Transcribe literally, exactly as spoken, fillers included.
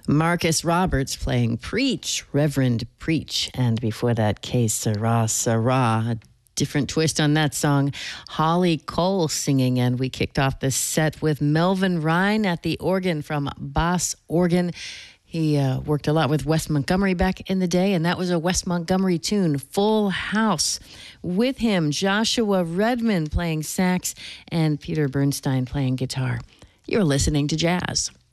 Marcus Roberts playing Preach, Reverend Preach. And before that, Que Sera, Sera. A different twist on that song. Holly Cole singing. And we kicked off the set with Melvin Ryan at the organ from Bass Organ. He uh, worked a lot with Wes Montgomery back in the day, and that was a Wes Montgomery tune, Full House. With him, Joshua Redman playing sax and Peter Bernstein playing guitar. You're listening to Jazz.